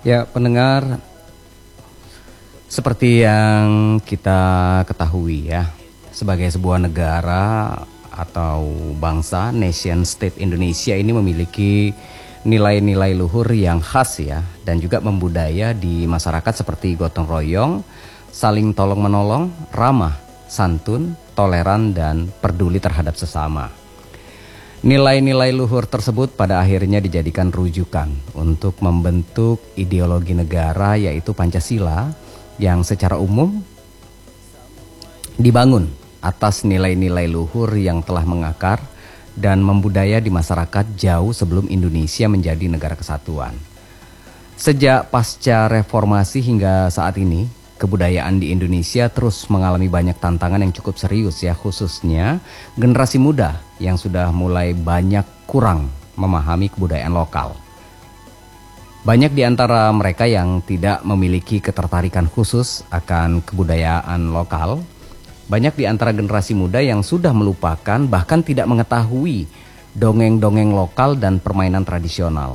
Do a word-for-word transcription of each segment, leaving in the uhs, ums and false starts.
Ya, pendengar, seperti yang kita ketahui ya, sebagai sebuah negara atau bangsa, nation state Indonesia ini memiliki nilai-nilai luhur yang khas ya, dan juga membudaya di masyarakat seperti gotong royong, saling tolong menolong, ramah, santun, toleran, dan peduli terhadap sesama. Nilai-nilai luhur tersebut pada akhirnya dijadikan rujukan untuk membentuk ideologi negara, yaitu Pancasila, yang secara umum dibangun atas nilai-nilai luhur yang telah mengakar dan membudaya di masyarakat jauh sebelum Indonesia menjadi negara kesatuan. Sejak pasca reformasi hingga saat ini, kebudayaan di Indonesia terus mengalami banyak tantangan yang cukup serius ya, khususnya generasi muda yang sudah mulai banyak kurang memahami kebudayaan lokal. Banyak di antara mereka yang tidak memiliki ketertarikan khusus akan kebudayaan lokal. Banyak di antara generasi muda yang sudah melupakan bahkan tidak mengetahui dongeng-dongeng lokal dan permainan tradisional.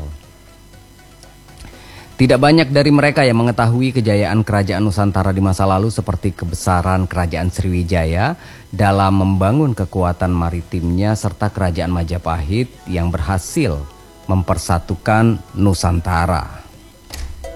Tidak banyak dari mereka yang mengetahui kejayaan kerajaan Nusantara di masa lalu, seperti kebesaran kerajaan Sriwijaya dalam membangun kekuatan maritimnya, serta kerajaan Majapahit yang berhasil mempersatukan Nusantara.